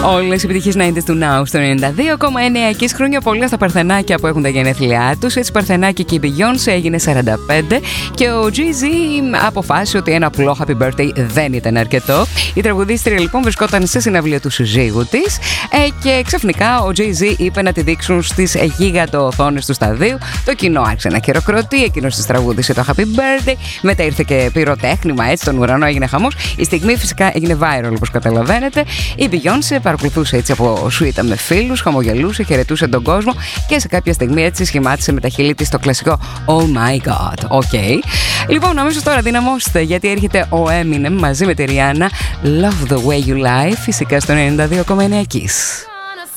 Όλες οι επιτυχίες 90's του Now στο 92,9 και χρόνια πολλά στα Παρθενάκια που έχουν τα γενέθλιά τους. Έτσι Παρθενάκη και η Beyoncé έγινε 45 και ο Jay-Z αποφάσισε ότι ένα απλό happy birthday δεν ήταν αρκετό. Η τραγουδίστρια λοιπόν βρισκόταν σε συναυλία του συζύγου της και ξαφνικά ο Jay-Z είπε να τη δείξουν στις γίγαντο-οθόνες του σταδίου. Το κοινό άρχισε να χειροκροτεί, εκείνος της τραγούδισε το happy birthday. Μετά ήρθε και πυροτέχνημα, έτσι στον ουρανό έγινε χαμός. Η στιγμή φυσικά έγινε viral όπως καταλαβαίνετε. Η Beyoncé παρακολουθούσε έτσι από σουίτα με φίλους, χαμογελούσε, χαιρετούσε τον κόσμο και σε κάποια στιγμή έτσι σχημάτισε με τα χείλη της το κλασικό Oh my God. Okay. Λοιπόν, αμέσως τώρα δυναμώστε γιατί έρχεται ο Eminem μαζί με τη Rihanna. Love the way you lie, φυσικά στο 92,9 Kiss.